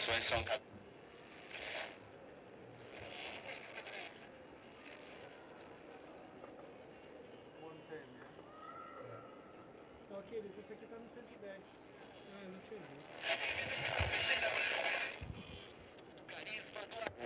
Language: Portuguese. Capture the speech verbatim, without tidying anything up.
informações são... Ó, Aquiles, esse aqui tá no cento e dez. Ah, eu não tinha visto. Carisma do...